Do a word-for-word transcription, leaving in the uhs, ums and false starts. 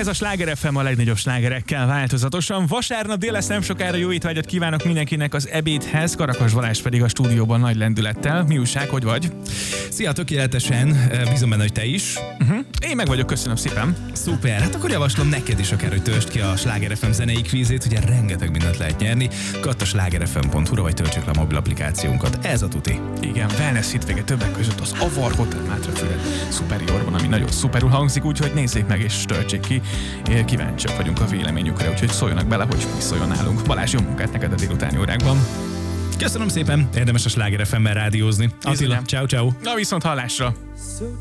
Ez a Sláger ef em a legnagyobb slágerekkel változatosan. Vasárnap dél lesz, nem sokára, jó étvágyat kívánok mindenkinek az ebédhez, Karakas Balázs pedig a stúdióban nagy lendülettel. Mi újság, hogy vagy? Szia, tökéletesen, bízom benne, hogy te is. Uh-huh. Én meg vagyok, köszönöm szépen. Szuper, hát akkor javaslom neked is akár, hogy töltsd ki a Sláger ef em zenei kvízét, ugye rengeteg mindent lehet nyerni. Katt a sláger ef em pont hu-ra, vagy töltsék le a mobil applikációnkat. Ez a tuti. Igen, wellness hétvége többek között az Avar Hotel Mátrafüred Superiorban, ami nagyon szuperul hangzik, úgyhogy nézzék meg és töltsék ki. Kíváncsiak vagyunk a véleményükre, úgyhogy szóljanak bele, hogy mi szóljon nálunk. Balázs, jó munkát neked a délutáni órákban. Köszönöm szépen, érdemes a Sláger ef em-mel rádiózni. Attila, ciao ciao. Na viszont hallásra.